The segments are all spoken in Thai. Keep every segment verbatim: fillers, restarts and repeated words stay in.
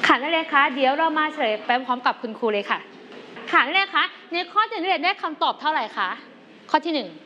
ค่ะนักเรียนคะเดี๋ยวเรามาเฉลยไปพร้อมกับคุณครูเลยค่ะค่ะนักเรียนคะในข้อที่นักเรียนได้คำตอบเท่าไหร่คะข้อที่หนึ่ง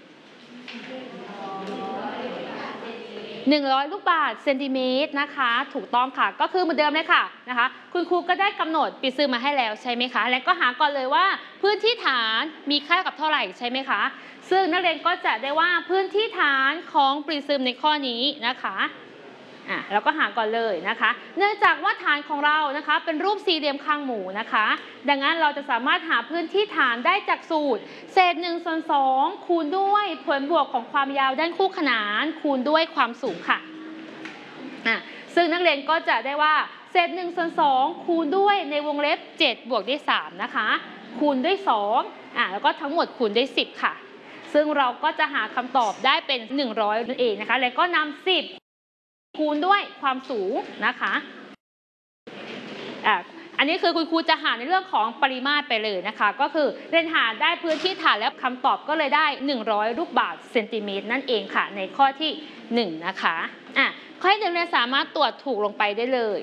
หนึ่งร้อยลูกบาศก์เซนติเมตรนะคะถูกต้องค่ะก็คือเหมือนเดิมเลยค่ะนะคะคุณครูก็ได้กำหนดปริซึมมาให้แล้วใช่ไหมคะและก็หาก่อนเลยว่าพื้นที่ฐานมีค่ากับเท่าไหร่ใช่ไหมคะซึ่งนักเรียนก็จะได้ว่าพื้นที่ฐานของปริซึมในข้อนี้นะคะอ่ะเราก็หาก่อนเลยนะคะเนื่องจากว่าฐานของเรานะคะเป็นรูปสี่เหลี่ยมคางหมูนะคะดังนั้นเราจะสามารถหาพื้นที่ฐานได้จากสูตรเศษหนึ่งส่วนสองคูณด้วยผลบวกของความยาวด้านคู่ขนานคูณด้วยความสูงค่ะอ่ะซึ่งนักเรียนก็จะได้ว่าเศษหนึ่งส่วนสองคูณด้วยในวงเล็บเจ็ดบวกด้วยสามนะคะคูณด้วยสองอ่ะแล้วก็ทั้งหมดคูณด้วยสิบค่ะซึ่งเราก็จะหาคำตอบได้เป็นหนึ่งร้อยนั่นเองนะคะแล้วก็นำสิบคูณด้วยความสูงนะคะอ่ะอันนี้คือคุณครูจะหาในเรื่องของปริมาตรไปเลยนะคะก็คือเรียนหาได้พื้นที่ฐานแล้วคำตอบก็เลยได้หนึ่งร้อยลูกบาศก์เซนติเมตรนั่นเองค่ะในข้อที่หนึ่งนะคะอ่ะข้อที่หนึ่งเนี่ยสามารถตรวจถูกลงไปได้เลย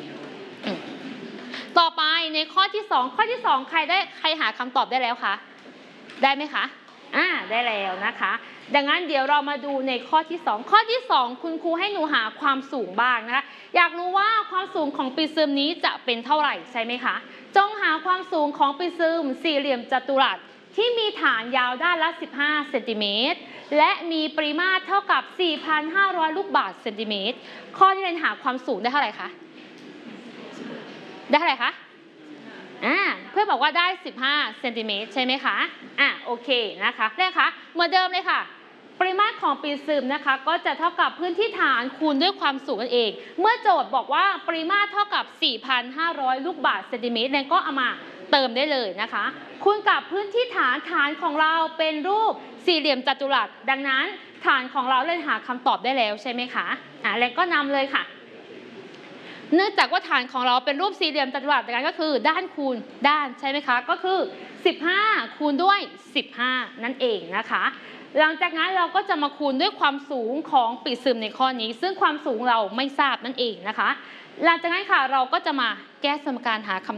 ต่อไปในข้อที่สองข้อที่สองใครได้ใครหาคำตอบได้แล้วคะได้ไหมคะอ่าได้แล้วนะคะดังนั้นเดี๋ยวเรามาดูในข้อที่สองข้อที่สองคุณครูให้หนูหาความสูงบ้างนะคะอยากรู้ว่าความสูงของปริซึมนี้จะเป็นเท่าไหร่ใช่ไหมคะจงหาความสูงของปริซึมสี่เหลี่ยมจัตุรัสที่มีฐานยาวด้านละสิบห้าเซนติเมตรและมีปริมาตรเท่ากับ สี่พันห้าร้อย ลูกบาศก์เซนติเมตรข้อที่เรียนหาความสูงได้เท่าไหร่คะได้เท่าไหร่คะอ่าเพื่อนบอกว่าได้สิบห้าเซนติเมตรใช่ไหมคะอ่ะโอเคนะคะเนี่ยค่ะเหมือนเดิมเลยค่ะปริมาตรของปริซึมนะคะก็จะเท่ากับพื้นที่ฐานคูณด้วยความสูงนั่นเองเมื่อโจทย์บอกว่าปริมาตรเท่ากับ สี่พันห้าร้อย ลูกบาศก์เซนติเมตรแล้วก็เอามาเติมได้เลยนะคะคูณกับพื้นที่ฐานฐานของเราเป็นรูปสี่เหลี่ยมจัตุรัสดังนั้นฐานของเราเลยหาคำตอบได้แล้วใช่ไหมคะอ่ะแล้วก็นำเลยค่ะเนื่องจากว่าฐานของเราเป็นรูปสี่เหลี่ยมจัตุรัสดังนั้นก็คือด้านคูณด้านใช่ไหมคะก็คือสิบห้าคูณด้วยสิบห้านั่นเองนะคะหลังจากนั้นเราก็จะมาคูณด้วยความสูงของปริซึมในข้อนี้ซึ่งความสูงเราไม่ทราบนั่นเองนะคะหลังจากนั้นค่ะเราก็จะมาแก้สมการหาคำ